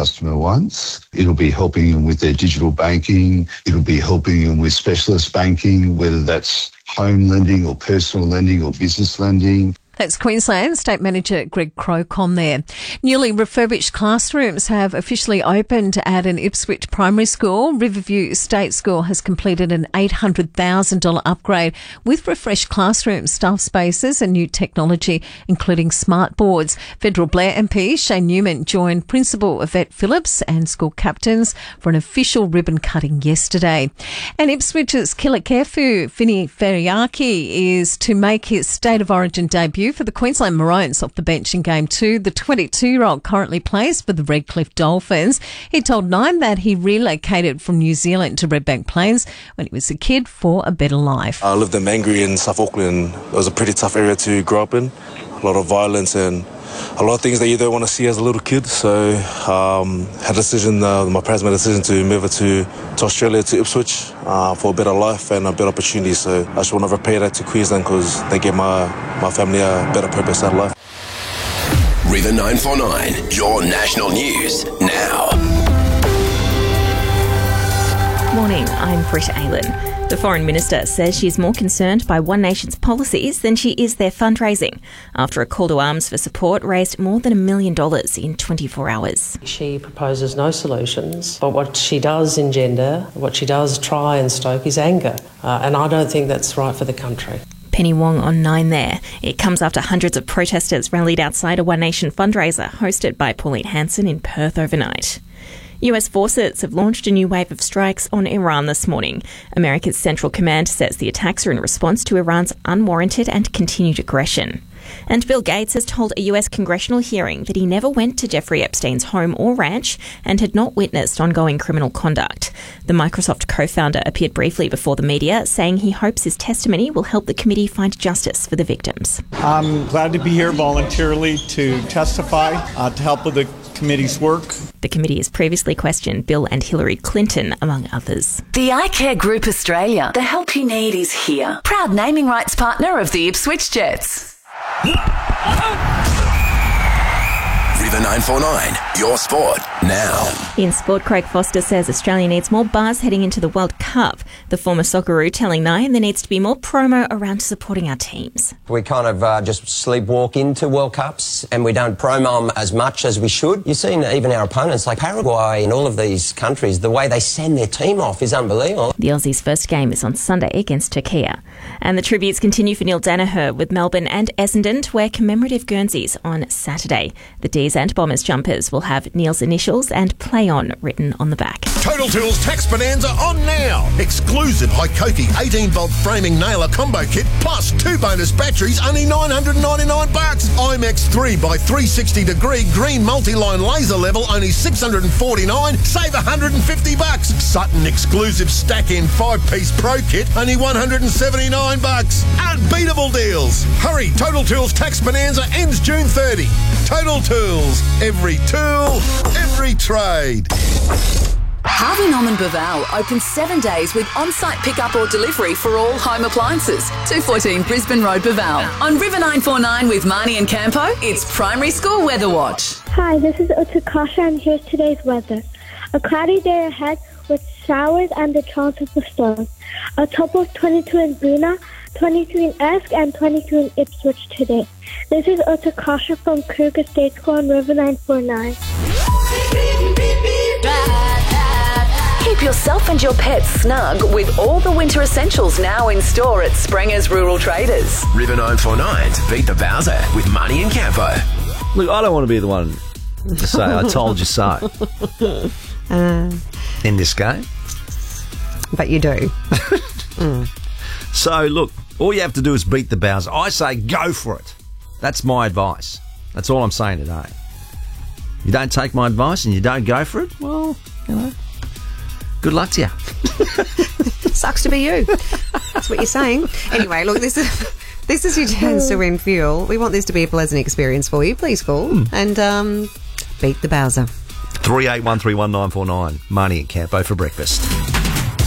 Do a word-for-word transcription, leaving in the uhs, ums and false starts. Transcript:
customer wants. It'll be helping them with their digital banking. It'll be helping them with specialist banking, whether that's home lending or personal lending or business lending. That's Queensland State Manager Greg Crocon there. Newly refurbished classrooms have officially opened at an Ipswich primary school. Riverview State School has completed an eight hundred thousand dollars upgrade with refreshed classrooms, staff spaces and new technology, including smart boards. Federal Blair M P Shane Newman joined Principal Yvette Phillips and school captains for an official ribbon cutting yesterday. And Ipswich's killer Carefoo, Finny Feriaki, is to make his State of Origin debut for the Queensland Maroons off the bench in Game two. The twenty-two-year-old currently plays for the Redcliffe Dolphins. He told Nine that he relocated from New Zealand to Redbank Plains when he was a kid for a better life. I lived in Mangere in South Auckland. It was a pretty tough area to grow up in. A lot of violence and a lot of things that you don't want to see as a little kid. So um, had a decision, uh, my parents made a decision to move to, to Australia, to Ipswich, uh, for a better life and a better opportunity. So I just want to repay that to Queensland because they gave my, my family a better purpose out of life. River nine four nine, your national news now. Morning, I'm Britta Aylen. The Foreign Minister says she's more concerned by One Nation's policies than she is their fundraising, after a call to arms for support raised more than a million dollars in twenty-four hours. She proposes no solutions, but what she does engender, what she does try and stoke is anger, uh, and I don't think that's right for the country. Penny Wong on Nine there. It comes after hundreds of protesters rallied outside a One Nation fundraiser hosted by Pauline Hanson in Perth overnight. U S forces have launched a new wave of strikes on Iran this morning. America's Central Command says the attacks are in response to Iran's unwarranted and continued aggression. And Bill Gates has told a U S congressional hearing that he never went to Jeffrey Epstein's home or ranch and had not witnessed ongoing criminal conduct. The Microsoft co-founder appeared briefly before the media, saying he hopes his testimony will help the committee find justice for the victims. I'm glad to be here voluntarily to testify, uh, to help with the committee's work. The committee has previously questioned Bill and Hillary Clinton, among others. The iCare Group Australia. The help you need is here. Proud naming rights partner of the Ipswich Jets. River nine four nine, your sport now. In sport, Craig Foster says Australia needs more buzz heading into the World Cup. The former Socceroo telling Nine there needs to be more promo around supporting our teams. We kind of uh, just sleepwalk into World Cups and we don't promo them as much as we should. You've seen even our opponents like Paraguay and all of these countries, the way they send their team off is unbelievable. The Aussies' first game is on Sunday against Turkey. And the tributes continue for Neil Danaher with Melbourne and Essendon to wear commemorative Guernseys on Saturday. The D's and Bombers jumpers will have Neil's initials and Play On written on the back. Total Tools Tax Bonanza on now. Exclusive Hikoki eighteen volt framing nailer combo kit plus two bonus batteries, only nine hundred ninety-nine bucks. IMAX three by three sixty degree green multi-line laser level, only six hundred forty-nine, save one hundred fifty bucks. Sutton exclusive stack in five piece pro kit, only one hundred seventy-nine bucks. Unbeatable deals. Hurry, Total Tools Tax Bonanza ends June thirtieth. Total Tools, every tool, every trade. Harvey Norman Baval open seven days with on-site pickup or delivery for all home appliances. two fourteen Brisbane Road, Baval. On River nine four nine with Marnie and Campo, it's Primary School Weather Watch. Hi, this is Utakasha and here's today's weather. A cloudy day ahead with showers and the chance of a storm. A top of twenty-two in Bruna, twenty-three in Esk and twenty-two in Ipswich today. This is Utakasha from Kruger State School on River nine four nine. Keep yourself and your pets snug with all the winter essentials now in store at Sprenger's Rural Traders. River nine four nine to beat the Bowser with Money and Campo. Look, I don't want to be the one to say I told you so uh, in this game. But you do. mm. So, look, all you have to do is beat the Bowser. I say go for it. That's my advice. That's all I'm saying today. You don't take my advice and you don't go for it, well, you know, good luck to you. Sucks to be you. That's what you're saying. Anyway, look, this is this is your chance to win fuel. We want this to be a pleasant experience for you. Please call mm. and um, beat the Bowser. three eight one three one nine four nine. Marnie and Campo for breakfast.